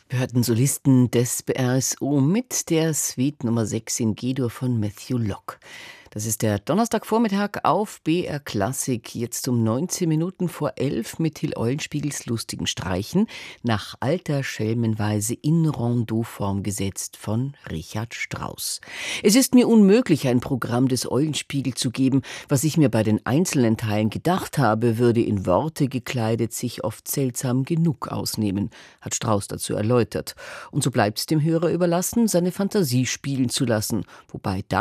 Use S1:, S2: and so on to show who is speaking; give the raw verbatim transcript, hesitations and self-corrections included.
S1: Wir hörten Solisten des B R S O mit der Suite Nummer sechs in G-Dur von Matthew Lock. Das ist der Donnerstagvormittag auf B R Klassik, jetzt um neunzehn Minuten vor elf mit Till Eulenspiegels lustigen Streichen, nach alter Schelmenweise in Rondeau-Form gesetzt von Richard Strauss. Es ist mir unmöglich, ein Programm des Eulenspiegel zu geben. Was ich mir bei den einzelnen Teilen gedacht habe, würde in Worte gekleidet sich oft seltsam genug ausnehmen, hat Strauss dazu erläutert. Und so bleibt es dem Hörer überlassen, seine Fantasie spielen zu lassen, wobei da